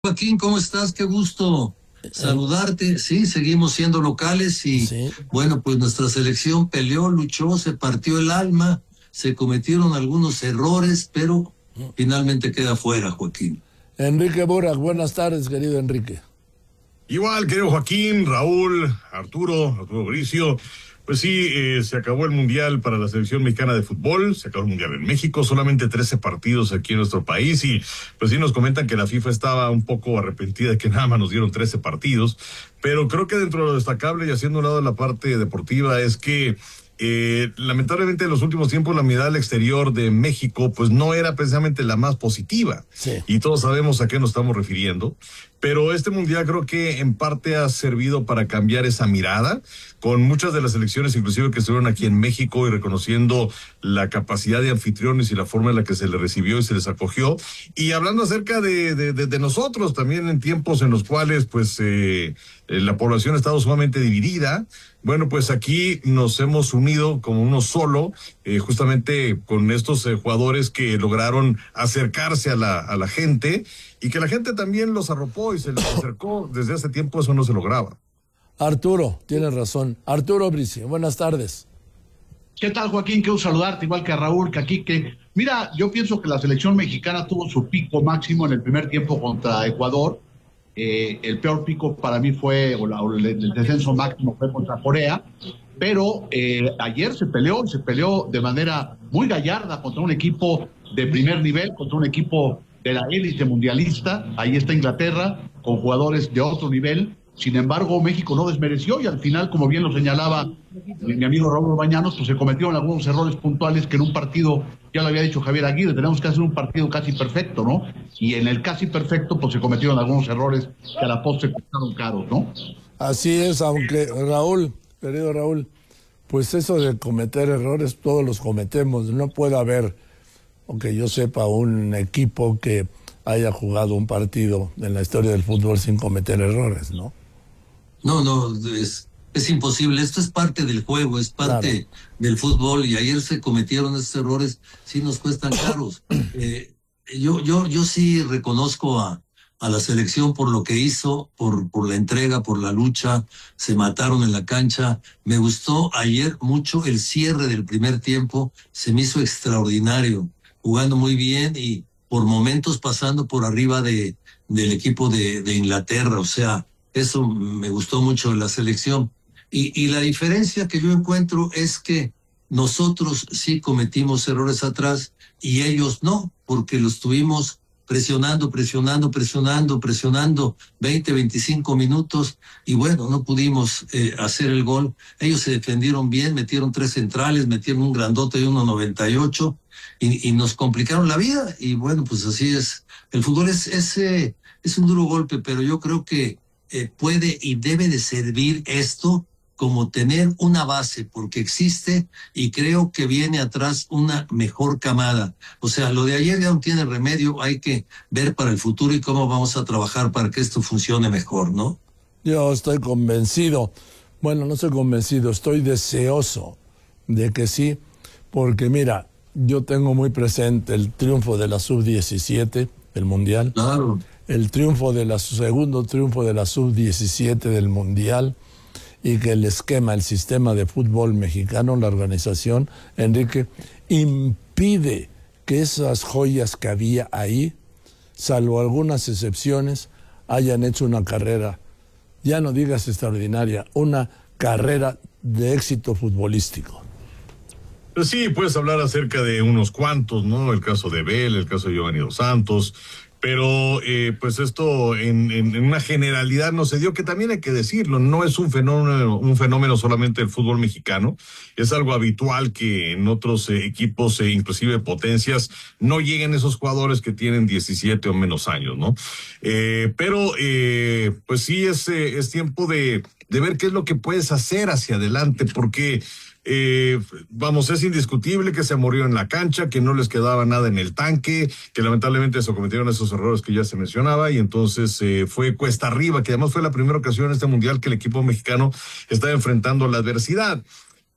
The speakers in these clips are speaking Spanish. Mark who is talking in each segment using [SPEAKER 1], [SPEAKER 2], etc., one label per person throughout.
[SPEAKER 1] Joaquín, ¿cómo estás? Qué gusto saludarte. Sí, seguimos siendo locales y
[SPEAKER 2] Sí,
[SPEAKER 1] bueno, pues nuestra selección peleó, luchó, se partió el alma, se cometieron algunos errores, pero finalmente queda fuera, Joaquín.
[SPEAKER 2] Enrique Burak, buenas tardes, querido Enrique.
[SPEAKER 3] Igual, querido Joaquín, Raúl, Arturo Bricio, pues sí, se acabó el Mundial para la selección mexicana de fútbol, se acabó el Mundial en México, solamente 13 partidos aquí en nuestro país y pues sí nos comentan que la FIFA estaba un poco arrepentida de que nada más nos dieron 13 partidos, pero creo que dentro de lo destacable y haciendo un lado de la parte deportiva es que lamentablemente en los últimos tiempos la mirada al exterior de México pues no era precisamente la más positiva
[SPEAKER 2] Sí.
[SPEAKER 3] y todos sabemos a qué nos estamos refiriendo, pero este mundial creo que en parte ha servido para cambiar esa mirada con muchas de las elecciones inclusive que estuvieron aquí en México y reconociendo la capacidad de anfitriones y la forma en la que se les recibió y se les acogió y hablando acerca de nosotros también en tiempos en los cuales pues la población ha estado sumamente dividida. Bueno, pues aquí nos hemos unido como uno solo, justamente con estos jugadores que lograron acercarse a la gente y que la gente también los arropó y se les acercó. Desde hace tiempo eso no se lograba.
[SPEAKER 2] Arturo, tienes razón. Arturo Bricio, buenas tardes.
[SPEAKER 4] ¿Qué tal, Joaquín? Quiero saludarte, igual que a Raúl, que aquí, que... Mira, yo pienso que la selección mexicana tuvo su pico máximo en el primer tiempo contra Ecuador. El peor pico para mí fue, el descenso máximo fue contra Corea, pero ayer se peleó de manera muy gallarda contra un equipo de primer nivel, contra un equipo de la élite mundialista. Ahí está Inglaterra, con jugadores de otro nivel. Sin embargo, México no desmereció y al final, como bien lo señalaba mi amigo Raúl Bañanos, pues se cometieron algunos errores puntuales que en un partido, ya lo había dicho Javier Aguirre, tenemos que hacer un partido casi perfecto, ¿no? Y en el casi perfecto, pues se cometieron algunos errores que a la postre costaron caros, ¿no?
[SPEAKER 2] Así es, aunque Raúl, querido Raúl, pues eso de cometer errores, todos los cometemos. No puede haber, aunque yo sepa, un equipo que haya jugado un partido en la historia del fútbol sin cometer errores, ¿no?
[SPEAKER 1] No, es imposible. Esto es parte del juego, es parte del fútbol y ayer se cometieron esos errores, sí nos cuestan caros. Yo sí reconozco a la selección por lo que hizo, por la entrega, por la lucha, se mataron en la cancha. Me gustó ayer mucho el cierre del primer tiempo, se me hizo extraordinario, jugando muy bien y por momentos pasando por arriba del equipo de Inglaterra, o sea, eso me gustó mucho de la selección. Y la diferencia que yo encuentro es que nosotros sí cometimos errores atrás y ellos no, porque los tuvimos presionando 20, 25 minutos y bueno, no pudimos hacer el gol. Ellos se defendieron bien, metieron 3 centrales, metieron un grandote de 1.98 y nos complicaron la vida y bueno, pues así es. El fútbol es un duro golpe, pero yo creo que puede y debe de servir esto como tener una base, porque existe y creo que viene atrás una mejor camada. O sea, lo de ayer ya no tiene remedio, hay que ver para el futuro y cómo vamos a trabajar para que esto funcione mejor, ¿no?
[SPEAKER 2] Yo estoy convencido, bueno, no estoy convencido, estoy deseoso de que sí, porque mira, yo tengo muy presente el triunfo de la sub-17 del Mundial,
[SPEAKER 1] Claro.
[SPEAKER 2] el segundo triunfo de la sub-17 del Mundial, y que el esquema, el sistema de fútbol mexicano, la organización, Enrique, impide que esas joyas que había ahí, salvo algunas excepciones, hayan hecho una carrera, ya no digas extraordinaria, una carrera de éxito futbolístico.
[SPEAKER 3] Pues sí, puedes hablar acerca de unos cuantos, ¿no? El caso de Bell, el caso de Giovanni Dos Santos, pero pues esto en una generalidad no se dio, que también hay que decirlo, no es un fenómeno solamente del fútbol mexicano, es algo habitual que en otros equipos, inclusive potencias, no lleguen esos jugadores que tienen 17 o menos años, ¿no? Pero pues sí es tiempo de ver qué es lo que puedes hacer hacia adelante, porque vamos, es indiscutible que se murió en la cancha, que no les quedaba nada en el tanque, que lamentablemente se cometieron esos errores que ya se mencionaba y entonces fue cuesta arriba, que además fue la primera ocasión en este mundial que el equipo mexicano está enfrentando la adversidad.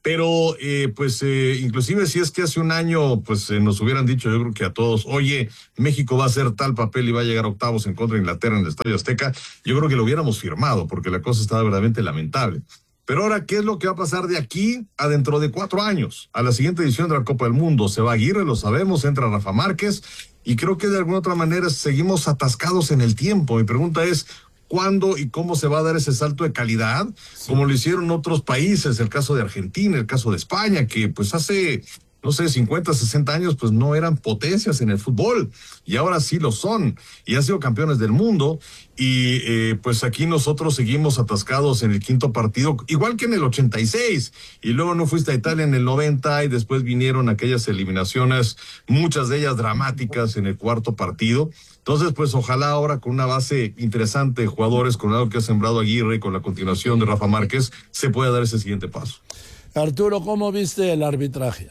[SPEAKER 3] Pero, inclusive si es que hace un año, nos hubieran dicho, yo creo que a todos, oye, México va a hacer tal papel y va a llegar a octavos en contra de Inglaterra en el Estadio Azteca, yo creo que lo hubiéramos firmado, porque la cosa estaba verdaderamente lamentable. Pero ahora, ¿qué es lo que va a pasar de aquí a dentro de 4 años? A la siguiente edición de la Copa del Mundo. Se va Aguirre, lo sabemos, entra Rafa Márquez, y creo que de alguna otra manera seguimos atascados en el tiempo. Mi pregunta es, ¿cuándo y cómo se va a dar ese salto de calidad? Sí. Como lo hicieron otros países, el caso de Argentina, el caso de España, que hace, 50, 60 años, no eran potencias en el fútbol, y ahora sí lo son, y han sido campeones del mundo, y aquí nosotros seguimos atascados en el quinto partido, igual que en el 86, y luego no fuiste a Italia en el 90, y después vinieron aquellas eliminaciones, muchas de ellas dramáticas en el cuarto partido. Entonces, ojalá ahora con una base interesante de jugadores, con algo que ha sembrado Aguirre, con la continuación de Rafa Márquez, se pueda dar ese siguiente paso.
[SPEAKER 2] Arturo, ¿cómo viste el arbitraje?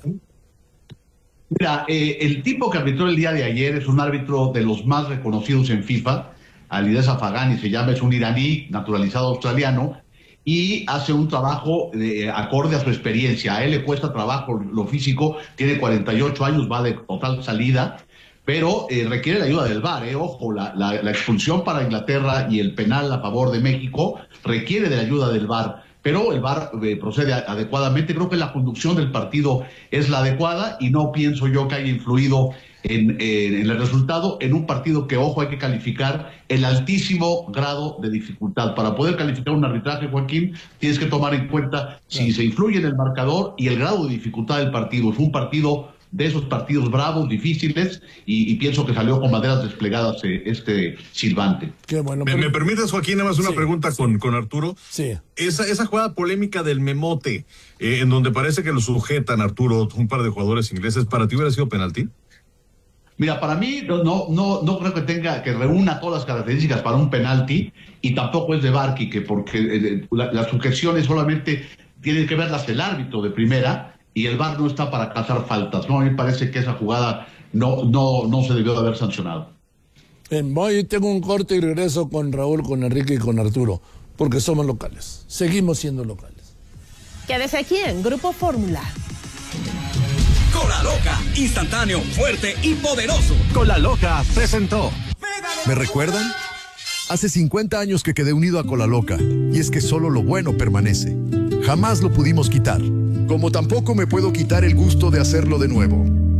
[SPEAKER 4] Mira, el tipo que arbitró el día de ayer es un árbitro de los más reconocidos en FIFA, Alireza Afagani se llama, es un iraní naturalizado australiano, y hace un trabajo acorde a su experiencia. A él le cuesta trabajo lo físico, tiene 48 años, va de total salida, pero requiere la ayuda del VAR, ojo, la expulsión para Inglaterra y el penal a favor de México requiere de la ayuda del VAR, pero el VAR procede adecuadamente. Creo que la conducción del partido es la adecuada y no pienso yo que haya influido en el resultado, en un partido que, ojo, hay que calificar el altísimo grado de dificultad. Para poder calificar un arbitraje, Joaquín, tienes que tomar en cuenta si se influye en el marcador y el grado de dificultad del partido. Es un partido de esos partidos bravos, difíciles, y pienso que salió con maderas desplegadas este silbante.
[SPEAKER 2] Qué bueno.
[SPEAKER 3] ¿Me permites, Joaquín, nada más una pregunta con Arturo?
[SPEAKER 2] Sí.
[SPEAKER 3] Esa jugada polémica del memote, en donde parece que lo sujetan, Arturo, un par de jugadores ingleses, ¿para ti hubiera sido penalti?
[SPEAKER 4] Mira, para mí no creo que reúna todas las características para un penalti, y tampoco es de VAR, porque las sujeciones solamente tienen que verlas el árbitro de primera, y el VAR no está para cazar faltas, ¿no? A mí me parece que esa jugada no se debió de haber sancionado.
[SPEAKER 2] Voy, tengo un corte y regreso con Raúl, con Enrique y con Arturo, porque somos locales, seguimos siendo locales.
[SPEAKER 5] Quédese aquí en Grupo Fórmula.
[SPEAKER 6] Cola Loca, instantáneo, fuerte y poderoso.
[SPEAKER 7] Cola Loca presentó. ¿Me recuerdan? Hace 50 años que quedé unido a Cola Loca, y es que solo lo bueno permanece. Jamás lo pudimos quitar, como tampoco me puedo quitar el gusto de hacerlo de nuevo.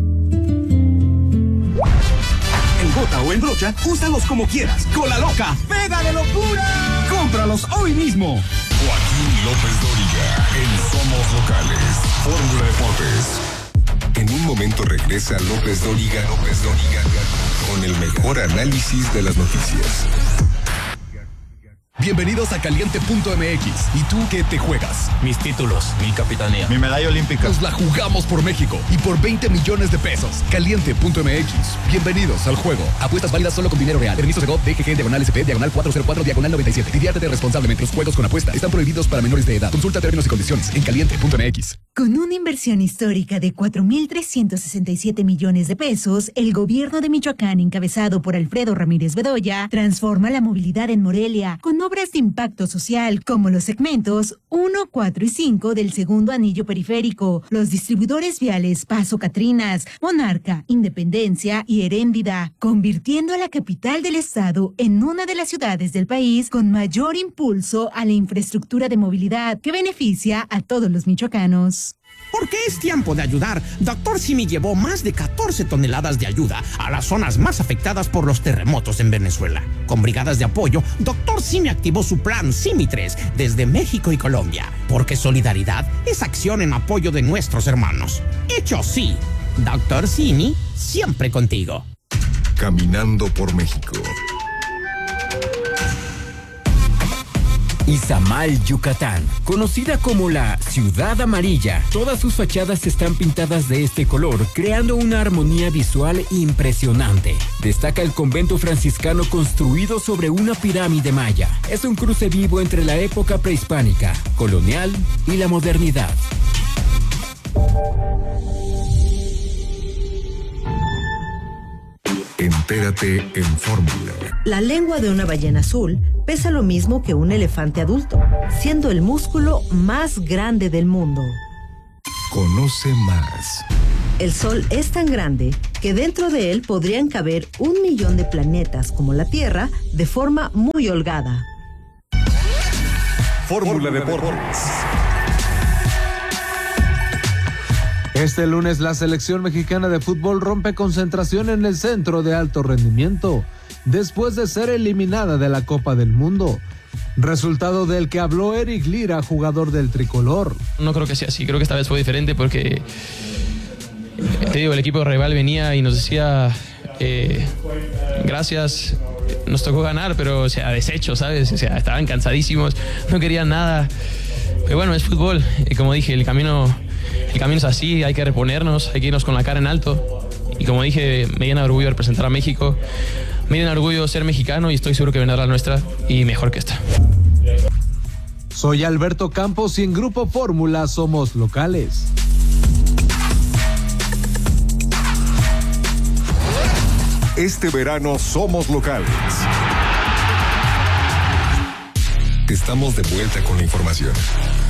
[SPEAKER 6] En gota o en brocha, úsalos como quieras. Cola Loca, ¡pega de locura! ¡Cómpralos hoy mismo!
[SPEAKER 8] Joaquín López Dóriga, en Somos Locales, Fórmula Deportes. En un momento regresa López Dóriga, con el mejor análisis de las noticias.
[SPEAKER 7] Bienvenidos a Caliente.mx. ¿Y tú qué te juegas?
[SPEAKER 9] Mis títulos, mi capitanía,
[SPEAKER 7] mi medalla olímpica. Nos la jugamos por México y por 20 millones de pesos. Caliente.mx. Bienvenidos al juego. Apuestas válidas solo con dinero real. Permiso de GOV, DGG, /SP, /404, /97. Diviértete responsablemente. Los juegos con apuesta están prohibidos para menores de edad. Consulta términos y condiciones en Caliente.mx.
[SPEAKER 10] Con una inversión histórica de 4.367 millones de pesos, el gobierno de Michoacán, encabezado por Alfredo Ramírez Bedoya, transforma la movilidad en Morelia con obras de impacto social como los segmentos 1, 4 y 5 del segundo anillo periférico, los distribuidores viales Paso Catrinas, Monarca, Independencia y Heréndida, convirtiendo a la capital del estado en una de las ciudades del país con mayor impulso a la infraestructura de movilidad que beneficia a todos los michoacanos.
[SPEAKER 11] Porque es tiempo de ayudar, Dr. Simi llevó más de 14 toneladas de ayuda a las zonas más afectadas por los terremotos en Venezuela. Con brigadas de apoyo, Dr. Simi activó su plan Simi 3 desde México y Colombia. Porque solidaridad es acción en apoyo de nuestros hermanos. Hecho sí, Dr. Simi, siempre contigo.
[SPEAKER 8] Caminando por México.
[SPEAKER 12] Izamal, Yucatán, conocida como la Ciudad Amarilla. Todas sus fachadas están pintadas de este color, creando una armonía visual impresionante. Destaca el convento franciscano construido sobre una pirámide maya. Es un cruce vivo entre la época prehispánica, colonial y la modernidad.
[SPEAKER 8] Entérate en Fórmula.
[SPEAKER 13] La lengua de una ballena azul pesa lo mismo que un elefante adulto, siendo el músculo más grande del mundo.
[SPEAKER 8] Conoce más.
[SPEAKER 13] El Sol es tan grande que dentro de él podrían caber 1 millón de planetas como la Tierra de forma muy holgada.
[SPEAKER 8] Fórmula Deportes.
[SPEAKER 14] Este lunes la selección mexicana de fútbol rompe concentración en el centro de alto rendimiento, después de ser eliminada de la Copa del Mundo. Resultado del que habló Eric Lira, jugador del tricolor.
[SPEAKER 15] No creo que sea así, creo que esta vez fue diferente porque, te digo, el equipo rival venía y nos decía gracias, nos tocó ganar, pero o sea, deshecho, ¿sabes? O sea, estaban cansadísimos, no querían nada. Pero bueno, es fútbol, como dije, el camino es así, hay que reponernos, hay que irnos con la cara en alto. Y como dije, me llena de orgullo representar a México, me llena de orgullo ser mexicano y estoy seguro que vendrá la nuestra y mejor que esta.
[SPEAKER 14] Soy Alberto Campos y en Grupo Fórmula somos locales.
[SPEAKER 8] Este verano somos locales. Estamos de vuelta con la información.